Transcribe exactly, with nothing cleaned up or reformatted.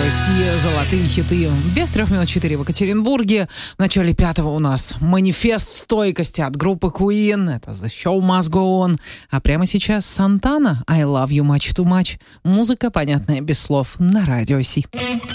Россия, золотые хиты. Без трех минут четыре в Екатеринбурге. В начале пятого у нас манифест стойкости от группы Queen. Это The Show Must Go On. А прямо сейчас Сантана I Love You Much Too Much. Музыка, понятная без слов, на радио Си.